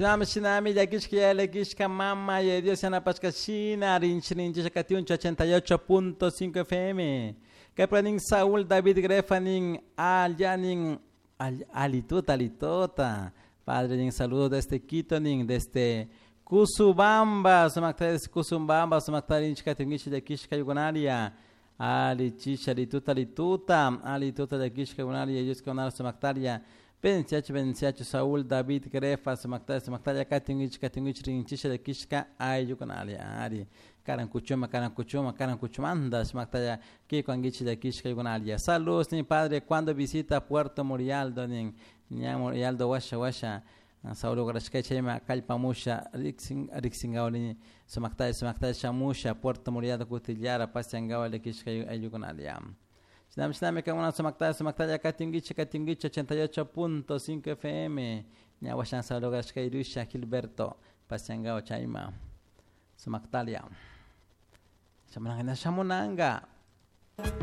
Shinami yakishka yakishka mama y Dios sana pascachina rinchi shakatiuncha 88.5 FM. Kapraning Saúl David Grefaning Alyaning Alitota. Padre, un saludo desde Quito, desde Cusubamba, Samactares Cusubamba, Samactarin Chikatingichi de Kishka Yugonaria, Ali Chicha Lituta de Kishka Yugonaria, Yuskonar Samactaria, Benciacho Saúl David Grefa, Samactaria Katingich Rinchicha de Kishka, Ay Yugonaria, Ari. Carancuchumanda, Samactaya, Kiko Angichi de Kishka Yugonaria. Saludos, ni padre, cuando visita Puerto Murialdo, Murialdo Washa. Saulo Garashka Chema, Calpamusha, Rixingaoli, Samactaya Shamusha, Puerto Murialdo Cutillara, Pasiangao de Kishka Yugonaria. Siname que una Samactaya Katingichi 88.5 FM. Nyawashan Saulo Garashka Irusha, Gilberto, Pasiangao Chaima. Samactalia. Shamunanga.